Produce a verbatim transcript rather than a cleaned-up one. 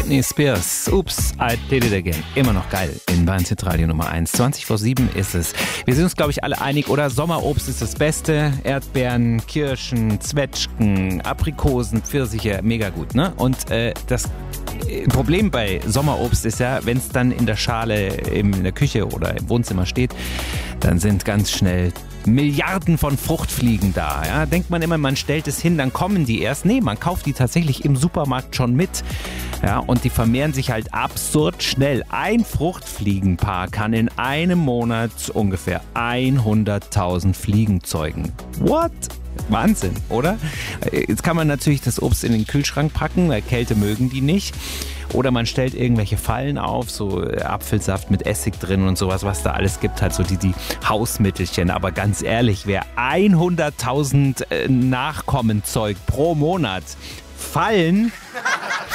Britney Spears, Oops, I Did It Again. Immer noch geil in Bayern Hitradio Nummer eins. zwanzig vor sieben ist es. Wir sind uns, glaube ich, alle einig, oder? Sommerobst ist das Beste. Erdbeeren, Kirschen, Zwetschgen, Aprikosen, Pfirsiche, mega gut, ne? Und äh, das Problem bei Sommerobst ist ja, wenn es dann in der Schale in der Küche oder im Wohnzimmer steht, dann sind ganz schnell Milliarden von Fruchtfliegen da. Ja? Denkt man immer, man stellt es hin, dann kommen die erst. Nee, man kauft die tatsächlich im Supermarkt schon mit. Ja, und die vermehren sich halt absurd schnell. Ein Fruchtfliegenpaar kann in einem Monat ungefähr hunderttausend Fliegen zeugen. What? Wahnsinn, oder? Jetzt kann man natürlich das Obst in den Kühlschrank packen, weil Kälte mögen die nicht. Oder man stellt irgendwelche Fallen auf, so Apfelsaft mit Essig drin und sowas, was da alles gibt, halt so die, die Hausmittelchen. Aber ganz ehrlich, wer hunderttausend Nachkommen zeugt pro Monat, Fallen,